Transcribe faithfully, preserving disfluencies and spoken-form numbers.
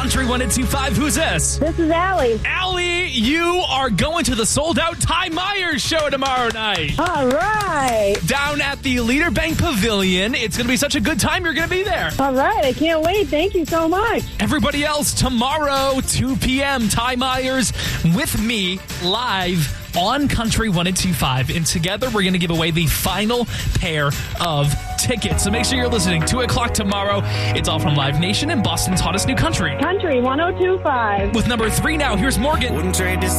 Country one oh two point five. Who's this? This is Allie. Allie, you are going to the sold-out Ty Myers show tomorrow night. All right. Down at the Leader Bank Pavilion. It's going to be such a good time. You're going to be there. All right. I can't wait. Thank you so much. Everybody else, tomorrow, two p.m., Ty Myers with me live on Country one oh two point five. And together, we're going to give away the final pair of tickets. So make sure you're listening. two o'clock tomorrow. It's all from Live Nation and Boston's hottest new country. Country one oh two point five. With number three now, here's Morgan. Wouldn't trade this